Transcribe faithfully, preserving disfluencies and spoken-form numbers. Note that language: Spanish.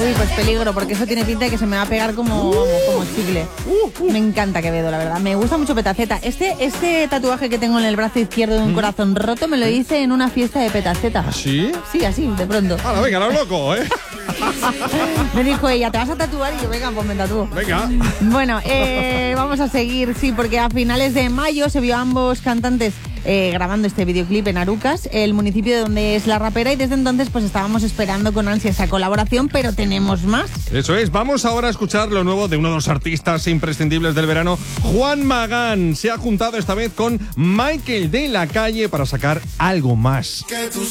Uy, pues peligro, porque eso tiene pinta de que se me va a pegar como, vamos, como chicle. Me encanta Quevedo, la verdad. Me gusta mucho Petaceta. Este, este tatuaje que tengo en el brazo izquierdo de un corazón roto me lo hice en una fiesta de Petaceta. ¿Sí? Sí, así, de pronto. ¡Hala, venga, lo loco, eh! Me dijo ella, ¿te vas a tatuar? Y yo, venga, pues me tatúo. Venga. Bueno, eh, vamos a seguir, sí, porque a finales de mayo se vio a ambos cantantes eh, grabando este videoclip en Arucas, el municipio de donde es la rapera, y desde entonces pues estábamos esperando con ansia esa colaboración, pero tenemos más. Eso es, vamos ahora a escuchar lo nuevo de uno de los artistas imprescindibles del verano, Juan Magán. Se ha juntado esta vez con Michael de la Calle para sacar algo más. Que tú